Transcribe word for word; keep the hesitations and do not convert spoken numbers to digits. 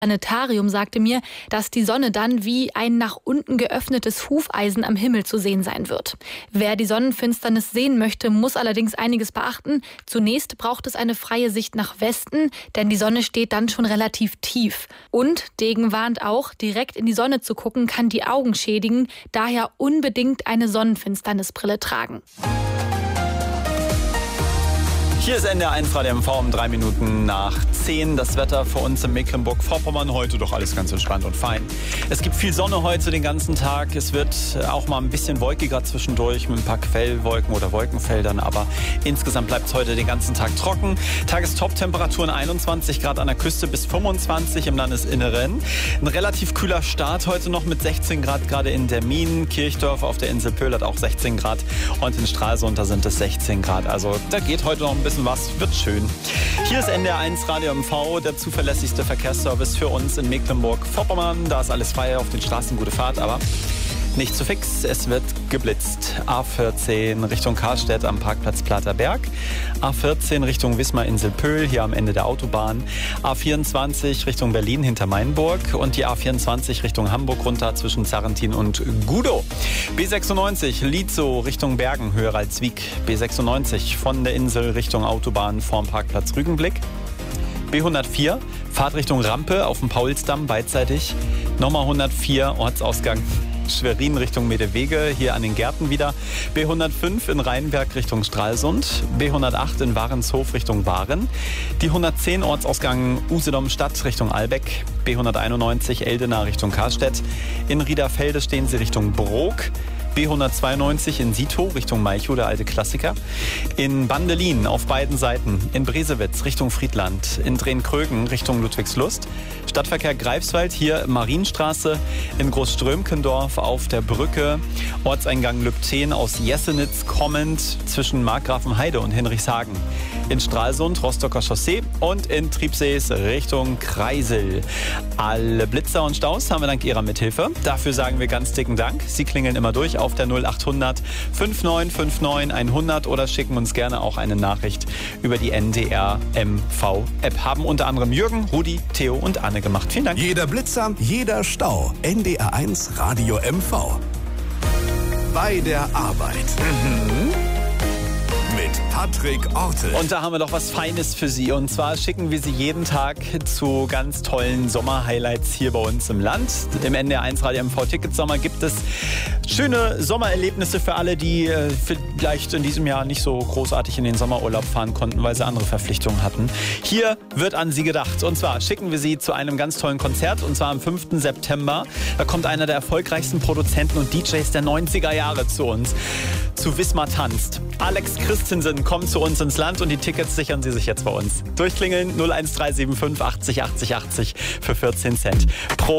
Planetarium sagte mir, dass die Sonne dann wie ein nach unten geöffnetes Hufeisen am Himmel zu sehen sein wird. Wer die Sonnenfinsternis sehen möchte, muss allerdings einiges beachten. Zunächst braucht es eine freie Sicht nach Westen, denn die Sonne steht dann schon relativ tief. Und Degen warnt auch, direkt in die Sonne zu gucken, kann die Augen schädigen. Daher unbedingt eine Sonnenfinsternisbrille tragen. Hier ist N D R eins Radio M V um drei Minuten nach zehn. Das Wetter für uns in Mecklenburg-Vorpommern heute doch alles ganz entspannt und fein. Es gibt viel Sonne heute den ganzen Tag. Es wird auch mal ein bisschen wolkiger zwischendurch mit ein paar Quellwolken oder Wolkenfeldern. Aber insgesamt bleibt es heute den ganzen Tag trocken. Tagestop-Temperaturen einundzwanzig Grad an der Küste bis fünfundzwanzig im Landesinneren. Ein relativ kühler Start heute noch mit sechzehn Grad gerade in Dermin. Kirchdorf auf der Insel Pöhl hat auch sechzehn Grad. Und in Stralsund, da sind es sechzehn Grad. Also da geht heute noch ein bisschen was, wird schön. Hier ist N D R eins Radio M V, der zuverlässigste Verkehrsservice für uns in Mecklenburg-Vorpommern. Da ist alles frei auf den Straßen, gute Fahrt, aber nicht zu fix. Es wird geblitzt. A vierzehn Richtung Karstedt am Parkplatz Platerberg. A vierzehn Richtung Wismar-Insel-Pöhl, hier am Ende der Autobahn. A vierundzwanzig Richtung Berlin hinter Mainburg. Und die A vierundzwanzig Richtung Hamburg runter zwischen Zarrentin und Gudow. B sechsundneunzig Lietzow Richtung Bergen, höher als Wiek. B sechsundneunzig von der Insel Richtung Autobahn vorm Parkplatz Rügenblick. B hundertvier Fahrtrichtung Rampe auf dem Paulsdamm beidseitig. Nochmal hundertvier Ortsausgang Schwerin Richtung Medewege, hier an den Gärten wieder. B hundertfünf in Rheinberg Richtung Stralsund. B hundertacht in Warenshof Richtung Waren. Die hundertzehn Ortsausgang Usedom-Stadt Richtung Albeck. B hunderteinundneunzig Eldena Richtung Karstedt. In Riederfelde stehen sie Richtung Brok. B hundertzweiundneunzig in Sito Richtung Malchow, der alte Klassiker. In Bandelin auf beiden Seiten. In Bresewitz Richtung Friedland. In Drehn-Krögen Richtung Ludwigslust. Stadtverkehr Greifswald, hier Marienstraße. In Großströmkendorf auf der Brücke. Ortseingang Lübten aus Jessenitz kommend zwischen Markgrafenheide und Hinrichshagen. In Stralsund Rostocker Chaussee und in Triebsees Richtung Kreisel. Alle Blitzer und Staus haben wir dank Ihrer Mithilfe. Dafür sagen wir ganz dicken Dank. Sie klingeln immer durch auf der null achthundert fünfundneunzig hundert oder schicken uns gerne auch eine Nachricht über die N D R M V-App. Haben unter anderem Jürgen, Rudi, Theo und Anne gemacht. Vielen Dank. Jeder Blitzer, jeder Stau. N D R eins Radio M V. Bei der Arbeit. Mhm. Mit Patrick Ortel. Und da haben wir doch was Feines für Sie. Und zwar schicken wir Sie jeden Tag zu ganz tollen Sommer-Highlights hier bei uns im Land. Im N D R eins Radio M V Ticketsommer gibt es schöne Sommererlebnisse für alle, die äh, vielleicht in diesem Jahr nicht so großartig in den Sommerurlaub fahren konnten, weil sie andere Verpflichtungen hatten. Hier wird an Sie gedacht. Und zwar schicken wir Sie zu einem ganz tollen Konzert. Und zwar am fünften September. Da kommt einer der erfolgreichsten Produzenten und D Js der neunziger Jahre zu uns. Zu Wismar tanzt. Alex Christensen kommt zu uns ins Land und die Tickets sichern Sie sich jetzt bei uns. Durchklingeln null eins drei sieben fünf achtzig achtzig achtzig für vierzehn Cent pro